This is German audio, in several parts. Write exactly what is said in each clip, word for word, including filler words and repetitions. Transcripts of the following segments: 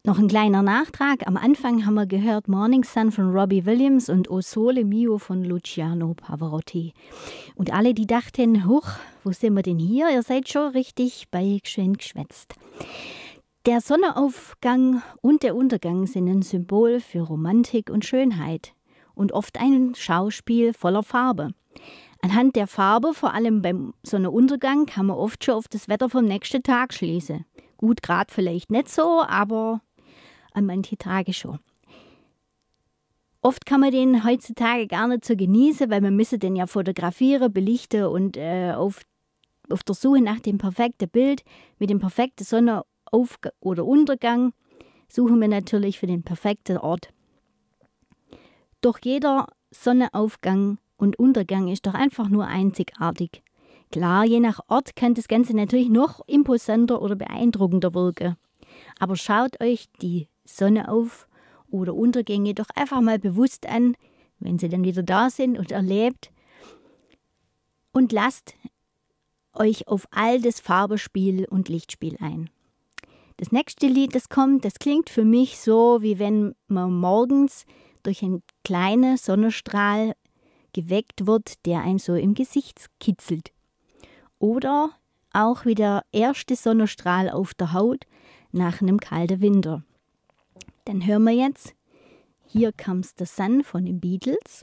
Noch ein kleiner Nachtrag. Am Anfang haben wir gehört Morning Sun von Robbie Williams und O Sole Mio von Luciano Pavarotti. Und alle, die dachten, huch, wo sind wir denn hier? Ihr seid schon richtig bei Schön geschwätzt. Der Sonnenaufgang und der Untergang sind ein Symbol für Romantik und Schönheit und oft ein Schauspiel voller Farbe. Anhand der Farbe, vor allem beim Sonnenuntergang, kann man oft schon auf das Wetter vom nächsten Tag schließen. Gut, gerade vielleicht nicht so, aber an manche Tage schon. Oft kann man den heutzutage gar nicht so genießen, weil man müsse den ja fotografieren, belichten und äh, auf, auf der Suche nach dem perfekten Bild mit dem perfekten Sonnenauf- oder Untergang suchen wir natürlich für den perfekten Ort. Doch jeder Sonnenaufgang und Untergang ist doch einfach nur einzigartig. Klar, je nach Ort kann das Ganze natürlich noch imposanter oder beeindruckender wirken. Aber schaut euch die Sonnenauf- oder Untergänge doch einfach mal bewusst an, wenn sie dann wieder da sind und erlebt. Und lasst euch auf all das Farbenspiel und Lichtspiel ein. Das nächste Lied, das kommt, das klingt für mich so, wie wenn man morgens durch einen kleinen Sonnenstrahl geweckt wird, der einem so im Gesicht kitzelt. Oder auch wie der erste Sonnenstrahl auf der Haut nach einem kalten Winter. Dann hören wir jetzt Here Comes the Sun von den Beatles.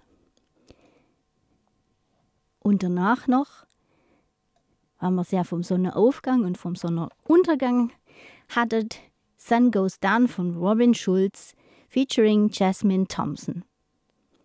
Und danach noch, weil wir es ja vom Sonnenaufgang und vom Sonnenuntergang hattet, Sun Goes Down von Robin Schulz featuring Jasmine Thompson.